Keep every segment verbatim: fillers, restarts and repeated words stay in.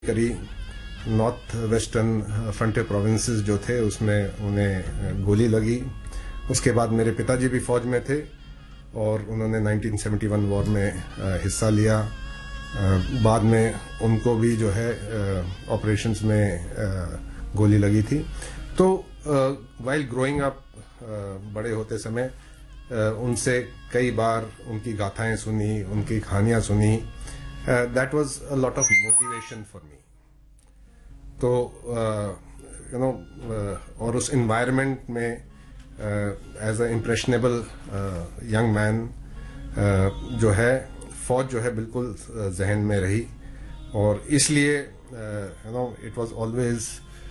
करी north western frontier provinces जो थे उसमें उन्हें गोली लगी। उसके बाद मेरे पिताजी भी फौज में थे और उन्होंने नाइनटीन सेवेंटी वन वॉर में हिस्सा लिया। बाद में उनको भी जो है ऑपरेशंस में गोली लगी थी। तो वाइल ग्रोइंग अप बड़े होते समय उनसे कई बार उनकी गाथाएं सुनी, उनकी कहानियां सुनी। That was a lot of motivation for me. तो यू नो और उस एनवायरनमेंट में as a impressionable young man जो है फौज जो है बिल्कुल जहन में रही और इसलिए you know it was always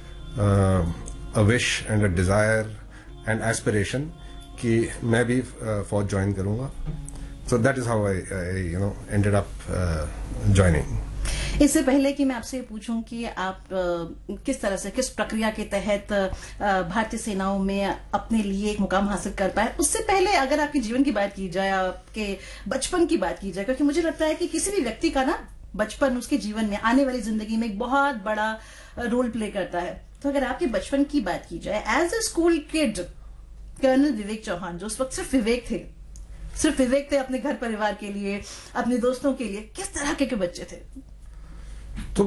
a wish and a desire and aspiration कि मैं भी फौज ज्वाइन करूंगा। So that is how I you know ended up joining. इससे पहले कि मैं आपसे पूछूं कि आप आ, किस तरह से किस प्रक्रिया के तहत भारतीय सेनाओं में अपने लिए एक मुकाम हासिल कर पाए, उससे पहले अगर आपके जीवन की बात की जाए, आपके बचपन की बात की जाए, क्योंकि मुझे लगता है कि किसी भी व्यक्ति का ना बचपन उसके जीवन में आने वाली जिंदगी में एक बहुत बड़ा रोल प्ले करता है। तो अगर आपके बचपन की बात की जाए, as a school kid colonel विवेक चौहान जो उस वक्त सिर्फ विवेक थे, सिर्फ विवेक थे अपने घर परिवार के लिए, अपने दोस्तों के लिए, किस तरह के, के बच्चे थे? तो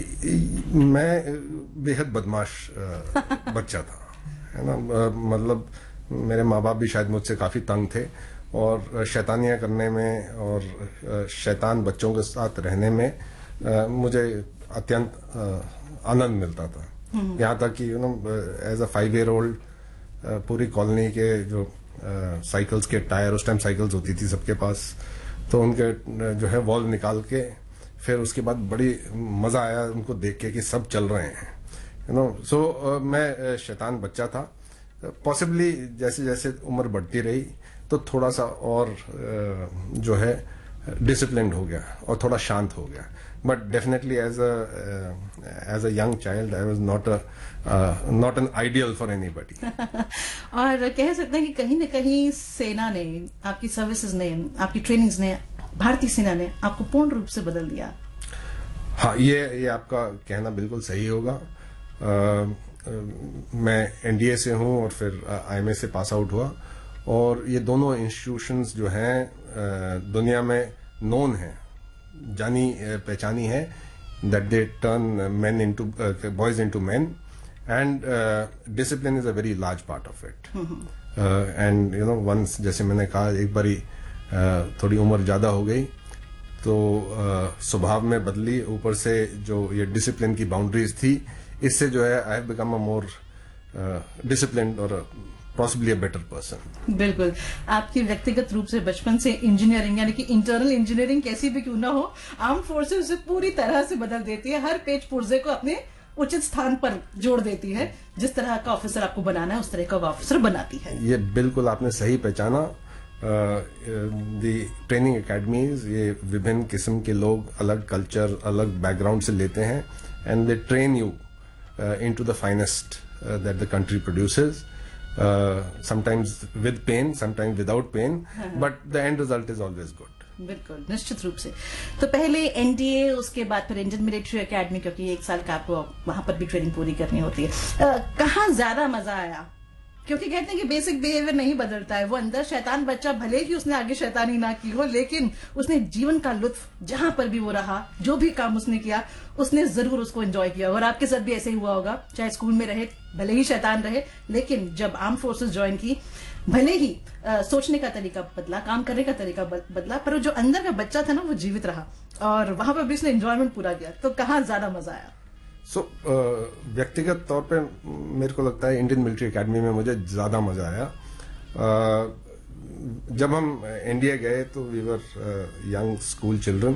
मैं बेहद बदमाश बच्चा था, है ना। मतलब मेरे माँ बाप भी शायद मुझसे काफी तंग थे और शैतानियां करने में और शैतान बच्चों के साथ रहने में मुझे अत्यंत आनंद मिलता था। यहाँ तक कि you know as a five year old पूरी कॉलोनी के जो साइकिल्स के टायर, उस टाइम साइकिल्स होती थी सबके पास, तो उनके जो है वॉल निकाल के फिर उसके बाद बड़ी मजा आया उनको देख के कि सब चल रहे हैं, यू नो। सो मैं शैतान बच्चा था। पॉसिबली जैसे जैसे उम्र बढ़ती रही तो थोड़ा सा और uh, जो है डिसिप्लिन्ड हो गया और थोड़ा शांत हो गया। But definitely as a as a young child I was not a not an ideal for anybody. और कह सकते हैं कि कहीं न कहीं सेना ने, आपकी सर्विसेज ने, आपकी ट्रेनिंग्स ने, भारतीय सेना ने आपको पूर्ण रूप से बदल दिया। हाँ, ये ये आपका कहना बिल्कुल सही होगा। आ, आ, मैं एनडीए से हूँ और फिर आईएमए से पास आउट हुआ और ये दोनों इंस्टीट्यूशंस जो हैं दुनिया में नोन हैं, जानी पहचानी है, that they turn main into boys into main and discipline is a very large part of it. And you know once, जैसे मैंने कहा, एक बारी Uh, थोड़ी उम्र ज्यादा हो गई तो uh, स्वभाव में बदली, ऊपर से जो ये डिसिप्लिन की बाउंड्रीज थी, इससे जो है I have become a more disciplined और पॉसिबली अ बेटर पर्सन। बिल्कुल, आपकी व्यक्तिगत रूप से बचपन से इंजीनियरिंग, यानी कि इंटरनल इंजीनियरिंग कैसी भी क्यों ना हो, आर्म फोर्सेज उसे पूरी तरह से बदल देती है, हर पेज पुर्जे को अपने उचित स्थान पर जोड़ देती है। जिस तरह का ऑफिसर आपको बनाना है उस तरह का ऑफिसर बनाती है। ये बिल्कुल आपने सही पहचाना। दी ट्रेनिंग एकेडमीज, ये विभिन्न किस्म के लोग अलग कल्चर, अलग बैकग्राउंड से लेते हैं and they train you into the finest that the country produces, sometimes with pen, sometimes without pen, but the end result is always good. बिल्कुल, निश्चित रूप से। तो पहले एनडीए, उसके बाद फिर इंडियन मिलिट्री एकेडमी, क्योंकि एक साल का आपको वहां पर भी ट्रेनिंग पूरी करनी होती है। uh, कहाँ ज्यादा मजा आया? क्योंकि कहते हैं कि बेसिक बिहेवियर नहीं बदलता है। वो अंदर शैतान बच्चा, भले ही उसने आगे शैतानी ना की हो, लेकिन उसने जीवन का लुत्फ जहां पर भी वो रहा, जो भी काम उसने किया, उसने जरूर उसको एंजॉय किया। और आपके साथ भी ऐसे ही हुआ होगा, चाहे स्कूल में रहे, भले ही शैतान रहे, लेकिन जब आर्म फोर्सेस ज्वाइन की, भले ही आ, सोचने का तरीका बदला, काम करने का तरीका बदला, पर जो अंदर का बच्चा था ना, वो जीवित रहा और वहां पर भी उसने एंजॉयमेंट पूरा किया। तो कहाँ ज्यादा मजा आया? सो so, uh, व्यक्तिगत तौर पे मेरे को लगता है इंडियन मिलिट्री एकेडमी में मुझे ज्यादा मजा आया। uh, जब हम इंडिया गए तो we were young school children,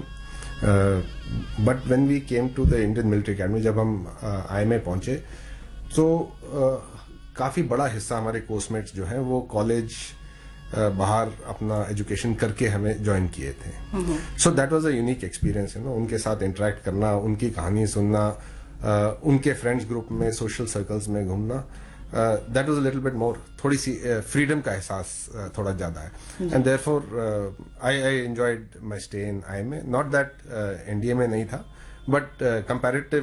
but when we came to the Indian military academy, जब हम आईएमए uh, पहुंचे तो uh, काफी बड़ा हिस्सा हमारे कोर्समेट्स जो हैं वो कॉलेज uh, बाहर अपना एजुकेशन करके हमें ज्वाइन किए थे। So that was a unique experience, you know, उनके साथ इंटरेक्ट करना, उनकी कहानी सुनना, Uh, उनके फ्रेंड्स ग्रुप में, सोशल सर्कल्स में घूमना, that was a little bit more, थोड़ी सी फ्रीडम uh, का एहसास uh, थोड़ा ज्यादा है। And therefore I I enjoyed my stay in IMA. Not that NDA में नहीं था, बट कंपैरेटिव